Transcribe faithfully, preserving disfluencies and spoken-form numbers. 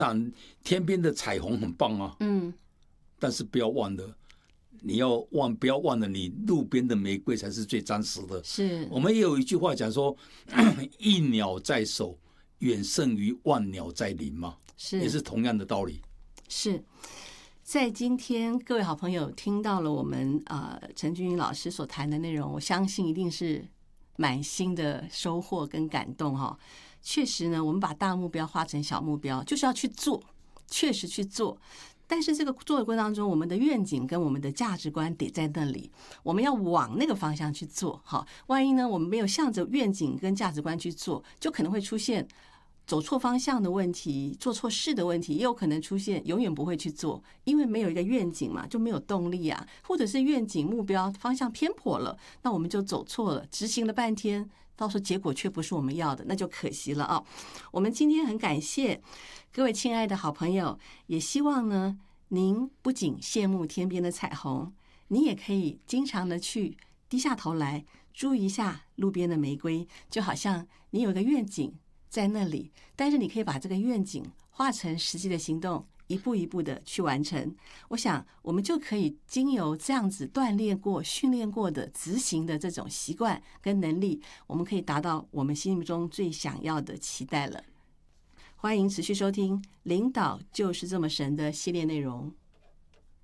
但天边的彩虹很棒啊，嗯，但是不要忘了，你要忘不要忘了，你路边的玫瑰才是最真实的。 是我们也有一句话讲说，一鸟在手，远胜于万鸟在林嘛， 是也是同样的道理。 是。在今天各位好朋友听到了我们呃陈君仪老师所谈的内容，我相信一定是满心的收获跟感动哈。确实呢，我们把大目标化成小目标，就是要去做，确实去做。但是这个做的过程当中，我们的愿景跟我们的价值观得在那里，我们要往那个方向去做哈。万一呢，我们没有向着愿景跟价值观去做，就可能会出现走错方向的问题，做错事的问题，也有可能出现永远不会去做，因为没有一个愿景嘛，就没有动力啊，或者是愿景目标方向偏颇了，那我们就走错了，执行了半天，到时候结果却不是我们要的，那就可惜了啊。我们今天很感谢各位亲爱的好朋友，也希望呢，您不仅羡慕天边的彩虹，你也可以经常的去低下头来注意一下路边的玫瑰，就好像你有个愿景在那里，但是你可以把这个愿景化成实际的行动，一步一步的去完成。我想我们就可以经由这样子锻炼过、训练过的执行的这种习惯跟能力，我们可以达到我们心目中最想要的期待了。欢迎持续收听《领导就是这么神》的系列内容。